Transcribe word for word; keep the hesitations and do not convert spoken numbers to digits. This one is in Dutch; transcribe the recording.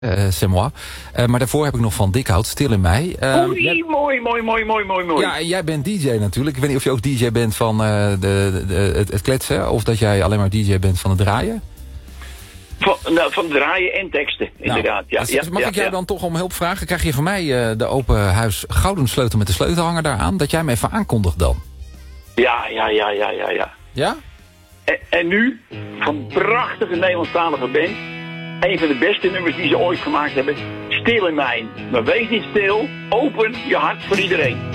Uh, c'est moi. Uh, maar daarvoor heb ik nog Van Dikhout, Stil in Mij. Uh, Oei, jij... mooi, mooi, mooi, mooi, mooi, mooi. Ja, en jij bent D J natuurlijk. Ik weet niet of je ook D J bent van uh, de, de, de, het, het kletsen, of dat jij alleen maar D J bent van het draaien. Van, nou, van draaien en teksten, inderdaad. Nou, ja, dus, ja, mag ja, ik jou ja. dan toch om hulp vragen? Krijg je van mij uh, de open huis gouden sleutel met de sleutelhanger daaraan? Dat jij hem even aankondigt dan? Ja, ja, ja, ja, ja, ja. Ja? En, en nu, van prachtige Nederlandstalige band. Een van de beste nummers die ze ooit gemaakt hebben. Stil in Mij. Maar wees niet stil, open je hart voor iedereen.